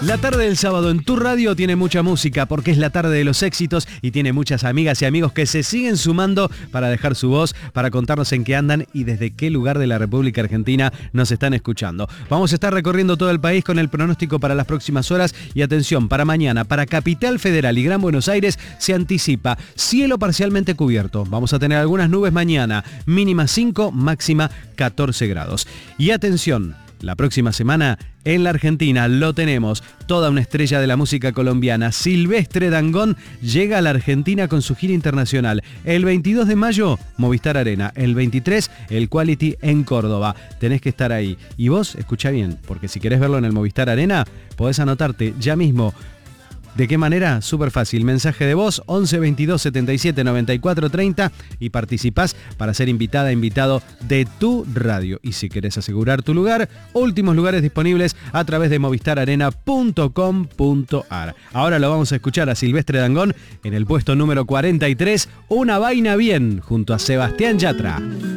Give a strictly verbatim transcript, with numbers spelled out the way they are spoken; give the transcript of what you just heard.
La tarde del sábado en tu radio tiene mucha música porque es la tarde de los éxitos y tiene muchas amigas y amigos que se siguen sumando para dejar su voz, para contarnos en qué andan y desde qué lugar de la República Argentina nos están escuchando. Vamos a estar recorriendo todo el país con el pronóstico para las próximas horas y atención, para mañana, para Capital Federal y Gran Buenos Aires se anticipa cielo parcialmente cubierto. Vamos a tener algunas nubes mañana, mínima cinco, máxima catorce grados. Y atención, la próxima semana en la Argentina lo tenemos, toda una estrella de la música colombiana, Silvestre Dangond, llega a la Argentina con su gira internacional. El veintidós de mayo, Movistar Arena. El veintitrés, el Quality en Córdoba. Tenés que estar ahí. Y vos, escuchá bien, porque si querés verlo en el Movistar Arena, podés anotarte ya mismo. ¿De qué manera? Súper fácil. Mensaje de voz once veintidós setenta y siete noventa y cuatro treinta y participás para ser invitada, invitado de tu radio. Y si querés asegurar tu lugar, últimos lugares disponibles a través de movistar arena punto com punto ar. Ahora lo vamos a escuchar a Silvestre Dangond en el puesto número cuarenta y tres, Una Vaina Bien, junto a Sebastián Yatra.